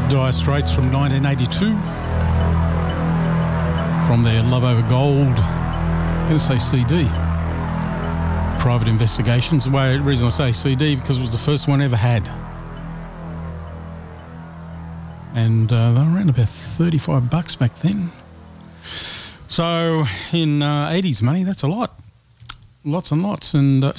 Dire Straits from 1982. From their Love Over Gold, I'm going to say CD. Private Investigations. The reason I say CD because it was the first one I ever had. And they were around about $35 back then. So in 80s money, that's a lot. Lots and lots. And